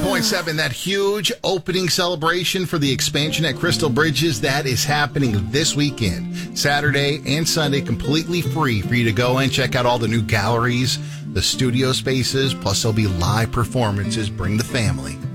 101.7, that huge opening celebration for the expansion at Crystal Bridges, that is happening this weekend. Saturday and Sunday, completely free for you to go and check out all the new galleries, the studio spaces, plus there'll be live performances. Bring the family.